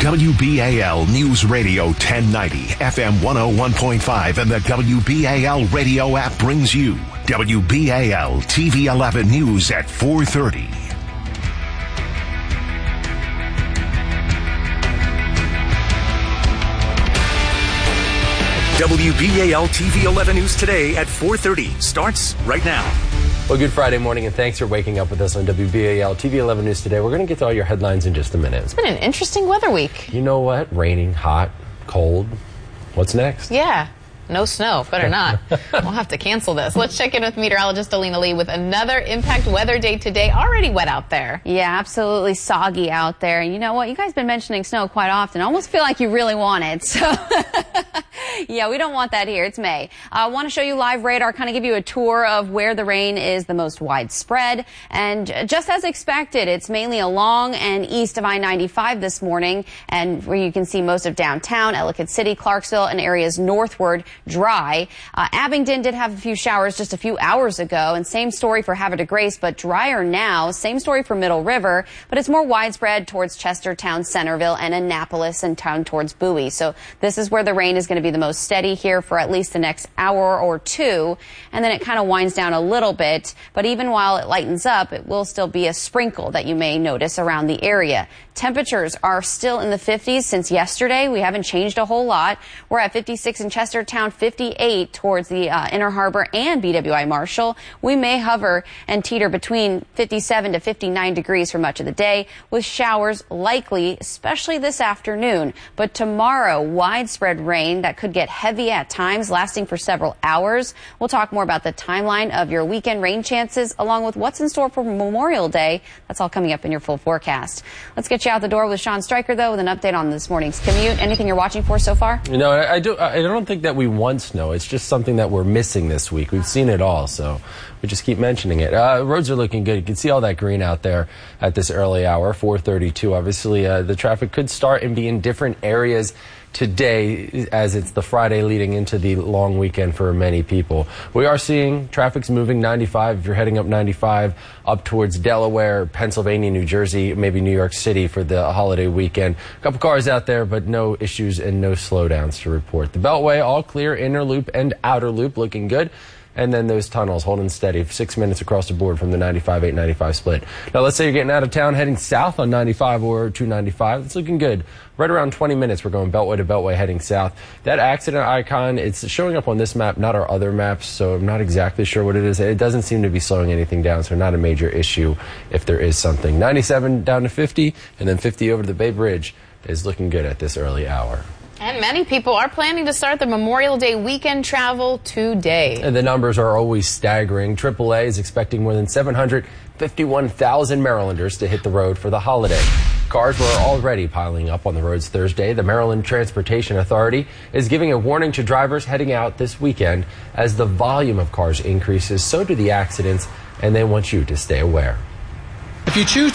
WBAL News Radio 1090, FM 101.5, and the WBAL radio app brings you WBAL TV 11 News at 4:30. WBAL TV 11 News today at 4:30 starts right now. Well, good Friday morning, and thanks for waking up with us on WBAL TV 11 News today. We're going to get to all your headlines in just a minute. It's been an interesting weather week. You know what? Raining, hot, cold. What's next? Yeah. No snow. Better not. We'll have to cancel this. Let's check in with meteorologist Alina Lee with another impact weather day today. Already wet out there. Yeah, absolutely soggy out there. And you know what? You guys have been mentioning snow quite often. I almost feel like you really want it. So, yeah, we don't want that here. It's May. I want to show you live radar, kind of give you a tour of where the rain is the most widespread. And just as expected, it's mainly along and east of I-95 this morning, and where you can see most of downtown, Ellicott City, Clarksville, and areas northward dry. Abingdon did have a few showers just a few hours ago, and same story for Havre de Grace, but drier now. Same story for Middle River, but it's more widespread towards Chestertown, Centerville, and Annapolis, and down towards Bowie. So this is where the rain is going to be the most steady here for at least the next hour or two, and then it kind of winds down a little bit. But even while it lightens up, it will still be a sprinkle that you may notice around the area. Temperatures are still in the 50s since yesterday. We haven't changed a whole lot. We're at 56 in Chestertown, 58 towards the Inner Harbor and BWI Marshall. We may hover and teeter between 57 to 59 degrees for much of the day, with showers likely, especially this afternoon. But tomorrow, widespread rain that could get heavy at times, lasting for several hours. We'll talk more about the timeline of your weekend rain chances, along with what's in store for Memorial Day. That's all coming up in your full forecast. Let's get you out the door with Sean Stryker, though, with an update on this morning's commute. Anything you're watching for so far? You know, I don't think that we want snow. It's just something that we're missing this week. We've seen it all, so we just keep mentioning it. Roads are looking good. You can see all that green out there at this early hour, 4:32. Obviously, the traffic could start and be in different areas today, as it's the Friday leading into the long weekend for many people. We are seeing traffic's moving 95. If you're heading up 95 up towards Delaware, Pennsylvania, New Jersey, maybe New York City for the holiday weekend. A couple cars out there, but no issues and no slowdowns to report. The Beltway, all clear, inner loop and outer loop looking good. And then those tunnels holding steady, 6 minutes across the board from the 95-895 split. Now, let's say you're getting out of town, heading south on 95 or 295. It's looking good. Right around 20 minutes, we're going Beltway to Beltway heading south. That accident icon, it's showing up on this map, not our other maps, so I'm not exactly sure what it is. It doesn't seem to be slowing anything down, so not a major issue if there is something. 97 down to 50, and then 50 over to the Bay Bridge is looking good at this early hour. And many people are planning to start their Memorial Day weekend travel today. And the numbers are always staggering. AAA is expecting more than 751,000 Marylanders to hit the road for the holiday. Cars were already piling up on the roads Thursday. The Maryland Transportation Authority is giving a warning to drivers heading out this weekend. As the volume of cars increases, so do the accidents, and they want you to stay aware. If you choose